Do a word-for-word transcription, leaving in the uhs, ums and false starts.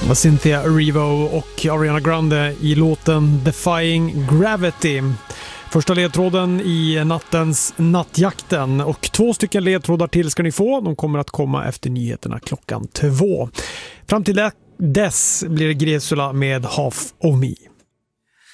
Cynthia Erivo och Ariana Grande i låten Defying Gravity. Första ledtråden i nattens Nattjakten, och två stycken ledtrådar till ska ni få. De kommer att komma efter nyheterna klockan två. Fram till dess blir det Gresula med Half of Me.